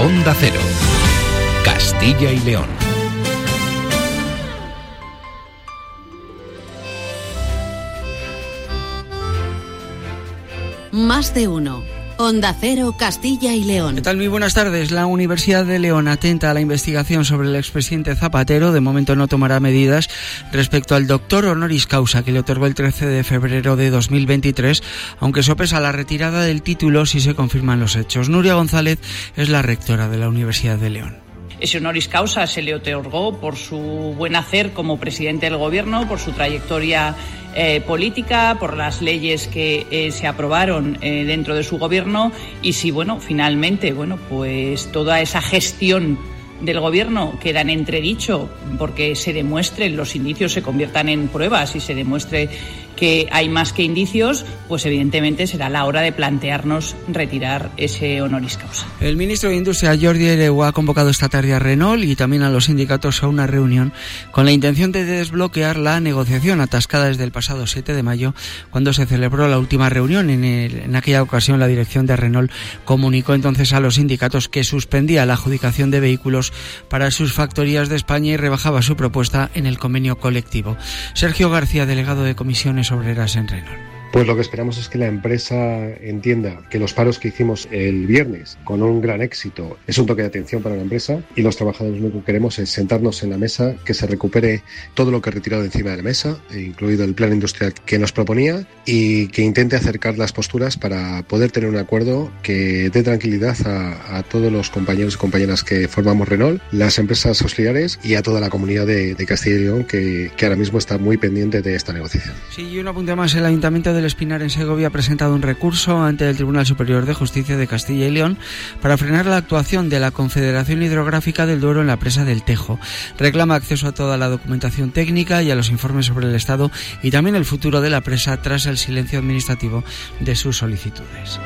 Onda Cero, Castilla y León. Más de uno. Onda Cero, Castilla y León. ¿Qué tal? Muy buenas tardes. La Universidad de León atenta a la investigación sobre el expresidente Zapatero. De momento no tomará medidas respecto al doctor honoris causa que le otorgó el 13 de febrero de 2023, aunque sopesa la retirada del título si se confirman los hechos. Nuria González es la rectora de la Universidad de León. Ese honoris causa se le otorgó por su buen hacer como presidente del Gobierno, por su trayectoria política, por las leyes que se aprobaron dentro de su Gobierno y si, finalmente, pues toda esa gestión del Gobierno queda en entredicho porque se demuestren, los indicios se conviertan en pruebas y se demuestre que hay más que indicios, pues evidentemente será la hora de plantearnos retirar ese honoris causa. El ministro de Industria, Jordi Hereu, ha convocado esta tarde a Renault y también a los sindicatos a una reunión con la intención de desbloquear la negociación atascada desde el pasado 7 de mayo, cuando se celebró la última reunión. En aquella ocasión, la dirección de Renault comunicó entonces a los sindicatos que suspendía la adjudicación de vehículos para sus factorías de España y rebajaba su propuesta en el convenio colectivo. Sergio García, delegado de Comisiones Obreras en Renault. Pues lo que esperamos es que la empresa entienda que los paros que hicimos el viernes con un gran éxito es un toque de atención para la empresa y los trabajadores lo que queremos es sentarnos en la mesa, que se recupere todo lo que he retirado de encima de la mesa, incluido el plan industrial que nos proponía, y que intente acercar las posturas para poder tener un acuerdo que dé tranquilidad a todos los compañeros y compañeras que formamos Renault, las empresas auxiliares y a toda la comunidad de Castilla y León que ahora mismo está muy pendiente de esta negociación. Sí, y un apunte más, el Ayuntamiento del Espinar en Segovia ha presentado un recurso ante el Tribunal Superior de Justicia de Castilla y León para frenar la actuación de la Confederación Hidrográfica del Duero en la presa del Tejo. Reclama acceso a toda la documentación técnica y a los informes sobre el estado y también el futuro de la presa tras el silencio administrativo de sus solicitudes.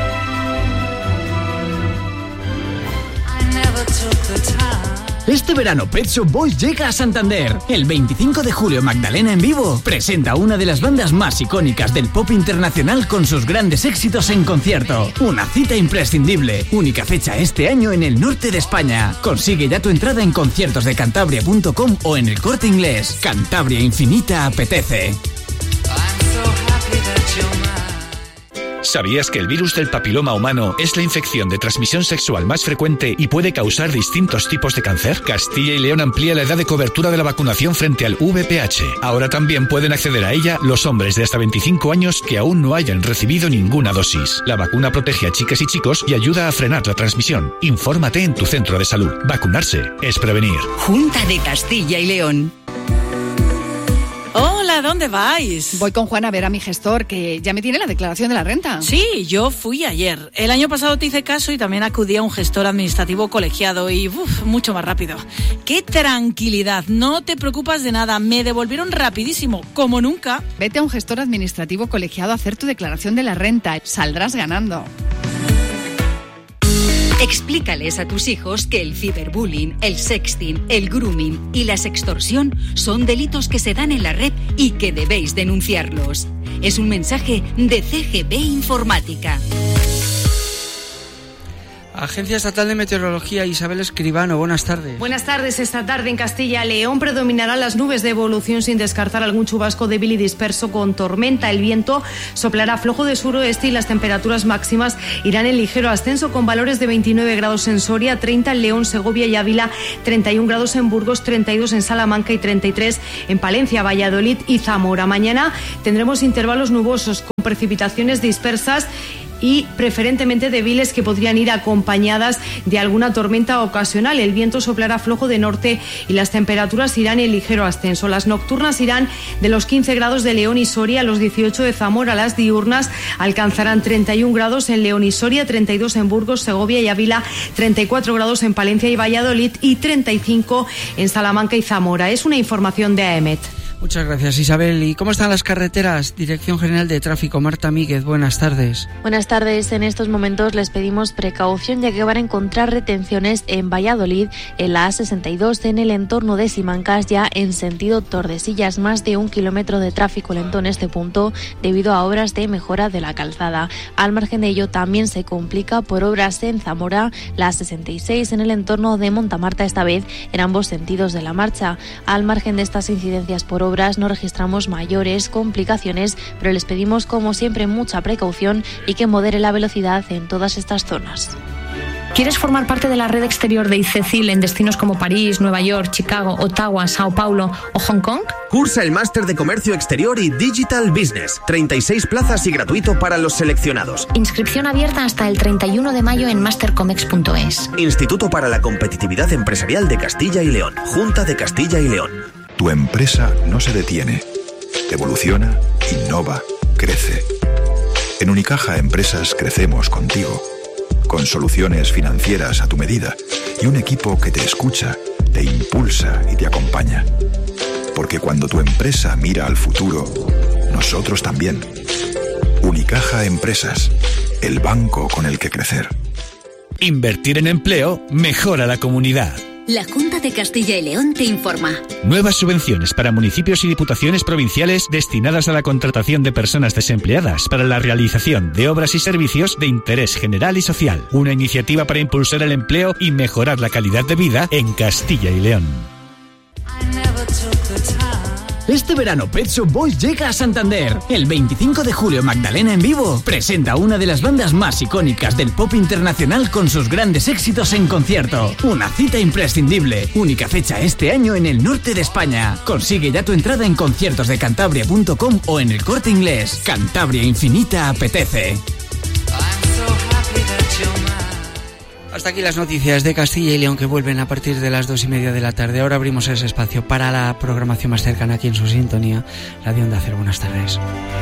Este verano Pet Shop Boys llega a Santander. El 25 de julio Magdalena en Vivo presenta una de las bandas más icónicas del pop internacional con sus grandes éxitos en concierto. Una cita imprescindible. Única fecha este año en el norte de España. Consigue ya tu entrada en conciertosdecantabria.com o en el Corte Inglés. Cantabria Infinita apetece. ¿Sabías que el virus del papiloma humano es la infección de transmisión sexual más frecuente y puede causar distintos tipos de cáncer? Castilla y León amplía la edad de cobertura de la vacunación frente al VPH. Ahora también pueden acceder a ella los hombres de hasta 25 años que aún no hayan recibido ninguna dosis. La vacuna protege a chicas y chicos y ayuda a frenar la transmisión. Infórmate en tu centro de salud. Vacunarse es prevenir. Junta de Castilla y León. Hola, ¿dónde vais? Voy con Juan a ver a mi gestor, que ya me tiene la declaración de la renta. Sí, yo fui ayer. El año pasado te hice caso y también acudí a un gestor administrativo colegiado y mucho más rápido. ¡Qué tranquilidad! No te preocupas de nada. Me devolvieron rapidísimo, como nunca. Vete a un gestor administrativo colegiado a hacer tu declaración de la renta. Saldrás ganando. Explícales a tus hijos que el ciberbullying, el sexting, el grooming y la sextorsión son delitos que se dan en la red y que debéis denunciarlos. Es un mensaje de CGB Informática. Agencia Estatal de Meteorología, Isabel Escribano, buenas tardes. Buenas tardes. Esta tarde en Castilla y León predominarán las nubes de evolución sin descartar algún chubasco débil y disperso con tormenta. El viento soplará flojo de suroeste y las temperaturas máximas irán en ligero ascenso con valores de 29 grados en Soria, 30 en León, Segovia y Ávila, 31 grados en Burgos, 32 en Salamanca y 33 en Palencia, Valladolid y Zamora. Mañana tendremos intervalos nubosos con precipitaciones dispersas y preferentemente débiles que podrían ir acompañadas de alguna tormenta ocasional. El viento soplará flojo de norte y las temperaturas irán en ligero ascenso. Las nocturnas irán de los 15 grados de León y Soria a los 18 de Zamora. Las diurnas alcanzarán 31 grados en León y Soria, 32 en Burgos, Segovia y Ávila, 34 grados en Palencia y Valladolid y 35 en Salamanca y Zamora. Es una información de AEMET. Muchas gracias, Isabel. ¿Y cómo están las carreteras? Dirección General de Tráfico, Marta Míguez, buenas tardes. Buenas tardes. En estos momentos les pedimos precaución, ya que van a encontrar retenciones en Valladolid, en la A62, en el entorno de Simancas, ya en sentido Tordesillas. Más de 1 kilómetro de tráfico lento en este punto debido a obras de mejora de la calzada. Al margen de ello, también se complica por obras en Zamora, la A66, en el entorno de Montamarta, esta vez en ambos sentidos de la marcha. Al margen de estas incidencias por obras, no registramos mayores complicaciones, pero les pedimos, como siempre, mucha precaución y que modere la velocidad en todas estas zonas. ¿Quieres formar parte de la red exterior de ICECIL en destinos como París, Nueva York, Chicago, Ottawa, Sao Paulo o Hong Kong? Cursa el máster de Comercio Exterior y Digital Business. 36 plazas y gratuito para los seleccionados. Inscripción abierta hasta el 31 de mayo en mastercomex.es. Instituto para la Competitividad Empresarial de Castilla y León. Junta de Castilla y León. Tu empresa no se detiene. Evoluciona, innova, crece. En Unicaja Empresas crecemos contigo. Con soluciones financieras a tu medida y un equipo que te escucha, te impulsa y te acompaña. Porque cuando tu empresa mira al futuro, nosotros también. Unicaja Empresas, el banco con el que crecer. Invertir en empleo mejora la comunidad. La Junta de Castilla y León te informa. Nuevas subvenciones para municipios y diputaciones provinciales destinadas a la contratación de personas desempleadas para la realización de obras y servicios de interés general y social. Una iniciativa para impulsar el empleo y mejorar la calidad de vida en Castilla y León. Este verano Pet Shop Boys llega a Santander. El 25 de julio Magdalena en Vivo presenta una de las bandas más icónicas del pop internacional con sus grandes éxitos en concierto. Una cita imprescindible. Única fecha este año en el norte de España. Consigue ya tu entrada en conciertosdecantabria.com o en el Corte Inglés. Cantabria Infinita apetece. Hasta aquí las noticias de Castilla y León, que vuelven a partir de las 2:30 de la tarde. Ahora abrimos ese espacio para la programación más cercana aquí en su sintonía, la de Onda Cero. Buenas tardes.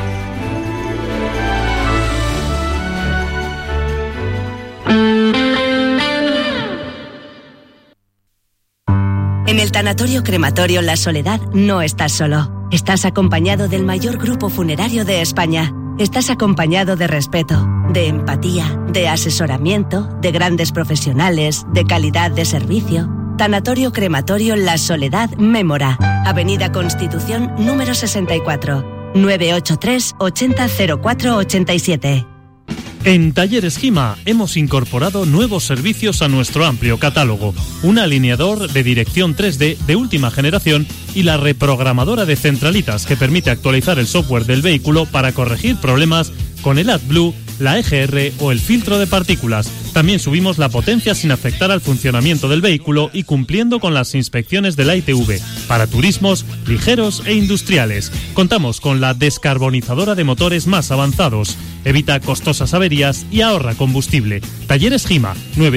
En el Tanatorio Crematorio La Soledad no estás solo. Estás acompañado del mayor grupo funerario de España. Estás acompañado de respeto, de empatía, de asesoramiento, de grandes profesionales, de calidad de servicio. Tanatorio Crematorio La Soledad Mémora, Avenida Constitución número 64, 983 80 04 87. En Talleres Gima hemos incorporado nuevos servicios a nuestro amplio catálogo. Un alineador de dirección 3D de última generación y la reprogramadora de centralitas que permite actualizar el software del vehículo para corregir problemas con el AdBlue, la EGR o el filtro de partículas. También subimos la potencia sin afectar al funcionamiento del vehículo y cumpliendo con las inspecciones de la ITV para turismos ligeros e industriales. Contamos con la descarbonizadora de motores más avanzados. Evita costosas averías y ahorra combustible. Talleres Gima,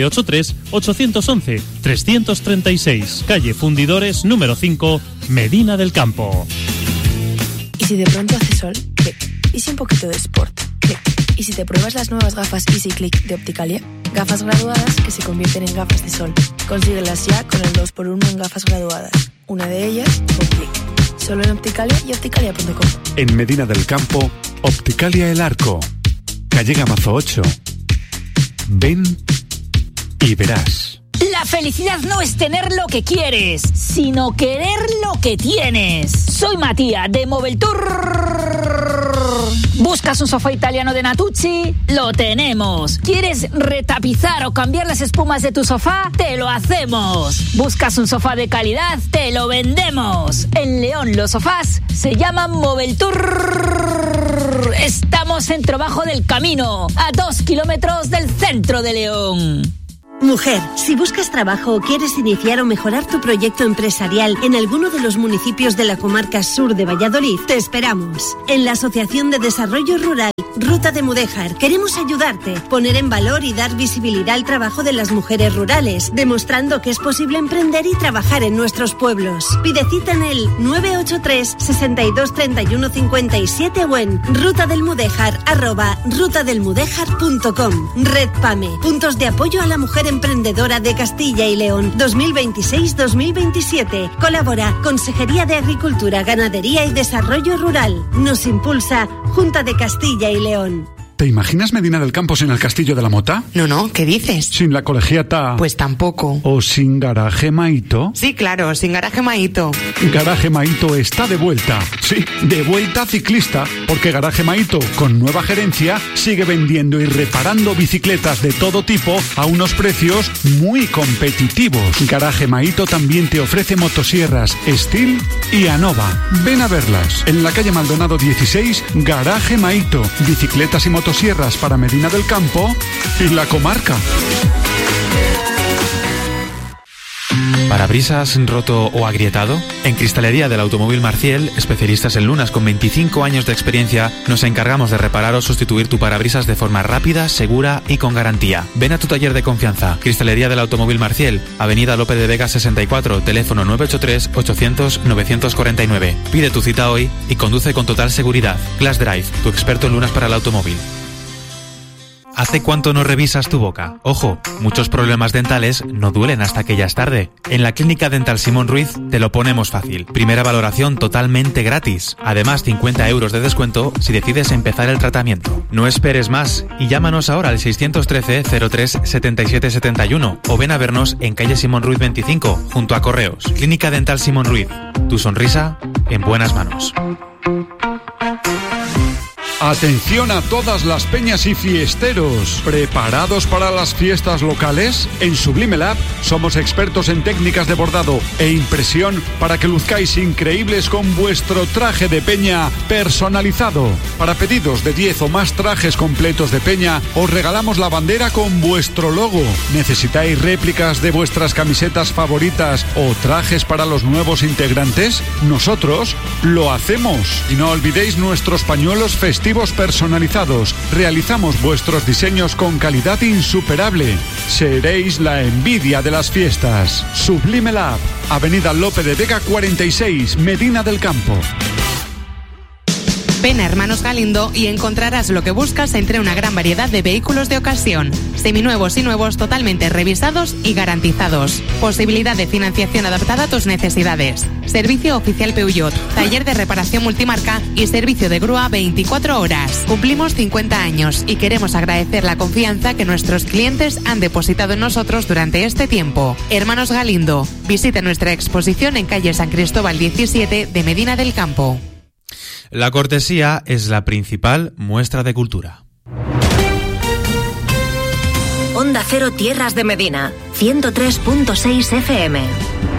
983-811-336, calle Fundidores número 5, Medina del Campo. ¿Y si de pronto hace sol? ¿Qué? ¿Y si un poquito de sport? ¿Qué? ¿Y si te pruebas las nuevas gafas Easy Click de Opticalia? Gafas graduadas que se convierten en gafas de sol. Consíguelas ya con el 2x1 en gafas graduadas. Una de ellas con clic. Solo en Opticalia y opticalia.com. En Medina del Campo, Opticalia El Arco, calle Gamazo 8. Ven y verás. La felicidad no es tener lo que quieres, sino querer lo que tienes. Soy Matías de Moveltour. ¿Buscas un sofá italiano de Natucci? ¡Lo tenemos! ¿Quieres retapizar o cambiar las espumas de tu sofá? ¡Te lo hacemos! ¿Buscas un sofá de calidad? ¡Te lo vendemos! En León los sofás se llaman Moveltour. Estamos en Trabajo del Camino, a 2 kilómetros del centro de León. Mujer, si buscas trabajo o quieres iniciar o mejorar tu proyecto empresarial en alguno de los municipios de la comarca sur de Valladolid, te esperamos. En la Asociación de Desarrollo Rural Ruta de Mudéjar. Queremos ayudarte, poner en valor y dar visibilidad al trabajo de las mujeres rurales, demostrando que es posible emprender y trabajar en nuestros pueblos. Pide cita en el 983 62 31 57 o en rutadelmudéjar@rutadelmudéjar.com. Red PAME, puntos de apoyo a la mujer emprendedora de Castilla y León 2026-2027. Colabora Consejería de Agricultura, Ganadería y Desarrollo Rural. Nos impulsa Junta de Castilla y León. ¿Te imaginas Medina del Campo sin el Castillo de la Mota? No, ¿qué dices? ¿Sin la Colegiata? Pues tampoco. ¿O sin Garaje Maito? Sí, claro, sin Garaje Maito. Garaje Maito está de vuelta. Sí, de vuelta ciclista, porque Garaje Maito, con nueva gerencia, sigue vendiendo y reparando bicicletas de todo tipo a unos precios muy competitivos. Garaje Maito también te ofrece motosierras Steel y Anova. Ven a verlas. En la calle Maldonado 16, Garaje Maito. Bicicletas y motosierras para Medina del Campo y la comarca. ¿Parabrisas roto o agrietado? En Cristalería del Automóvil Marciel, especialistas en lunas con 25 años de experiencia, nos encargamos de reparar o sustituir tu parabrisas de forma rápida, segura y con garantía. Ven a tu taller de confianza. Cristalería del Automóvil Marciel, Avenida Lope de Vega 64, teléfono 983 800 949. Pide tu cita hoy y conduce con total seguridad. Glass Drive, tu experto en lunas para el automóvil. ¿Hace cuánto no revisas tu boca? Ojo, muchos problemas dentales no duelen hasta que ya es tarde. En la Clínica Dental Simón Ruiz te lo ponemos fácil. Primera valoración totalmente gratis. Además, 50 € de descuento si decides empezar el tratamiento. No esperes más y llámanos ahora al 613 03 77 71 o ven a vernos en calle Simón Ruiz 25, junto a Correos. Clínica Dental Simón Ruiz. Tu sonrisa en buenas manos. Atención a todas las peñas y fiesteros. ¿Preparados para las fiestas locales? En Sublime Lab somos expertos en técnicas de bordado e impresión para que luzcáis increíbles con vuestro traje de peña personalizado. Para pedidos de 10 o más trajes completos de peña, os regalamos la bandera con vuestro logo. ¿Necesitáis réplicas de vuestras camisetas favoritas o trajes para los nuevos integrantes? Nosotros lo hacemos. Y no olvidéis nuestros pañuelos festivos personalizados. Realizamos vuestros diseños con calidad insuperable. Seréis la envidia de las fiestas. Sublime Lab, Avenida Lope de Vega 46, Medina del Campo. Ven a Hermanos Galindo y encontrarás lo que buscas entre una gran variedad de vehículos de ocasión, seminuevos y nuevos totalmente revisados y garantizados. Posibilidad de financiación adaptada a tus necesidades. Servicio oficial Peugeot, taller de reparación multimarca y servicio de grúa 24 horas. Cumplimos 50 años y queremos agradecer la confianza que nuestros clientes han depositado en nosotros durante este tiempo. Hermanos Galindo, visite nuestra exposición en calle San Cristóbal 17 de Medina del Campo. La cortesía es la principal muestra de cultura. Onda Cero Tierras de Medina, 103.6 FM.